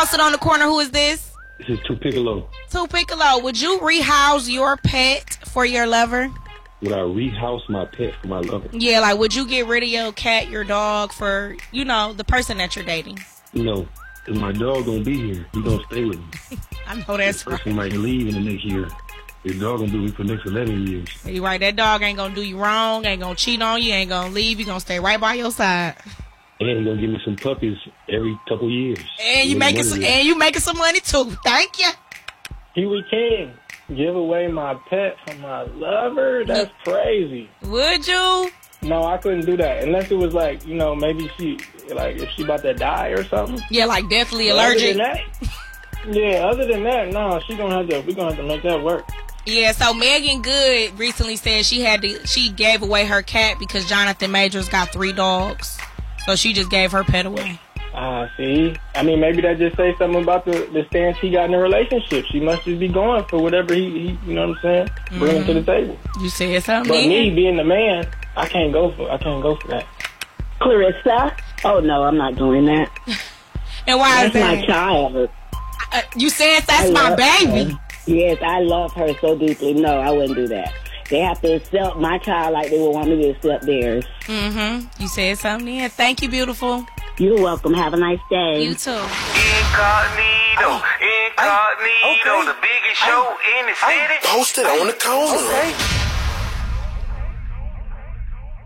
posted on the corner. Who is this? This is Two Piccolo. Two Piccolo, would you rehouse your pet for your lover? Would I rehouse my pet for my lover? Yeah, like would you get rid of your cat, your dog for, you know, the person that you're dating? No, because my dog gonna be here. He gonna stay with me. I know that's right. The person might leave in the next year. Your dog gonna do it for the next 11 years. You right, that dog ain't gonna do you wrong, ain't gonna cheat on you, ain't gonna leave, you gonna stay right by your side. And he gonna give me some puppies every couple years. And you making some money too. Thank you. Here we can give away my pet for my lover. That's crazy. Would you? No, I couldn't do that unless it was like, you know, maybe she, like, if she about to die or something. Yeah, like definitely allergic. Other than that, no, we're gonna have to make that work. Yeah, so Megan Good recently said she gave away her cat because Jonathan Majors got 3 dogs. So she just gave her pet away. See? I mean, maybe that just says something about the stance he got in the relationship. She must just be going for whatever he you know what I'm saying, bringing to the table. You said something. But me being the man, I can't go for that. Clarissa? Oh no, I'm not doing that. And why is that? That's my child. You said that's my baby. Her. Yes, I love her so deeply. No, I wouldn't do that. They have to accept my child like they would want me to accept theirs. You said something. Yeah, thank you, beautiful. You're welcome. Have a nice day. You too. Incognito, the biggest show in the city. Posted on the corner. Okay.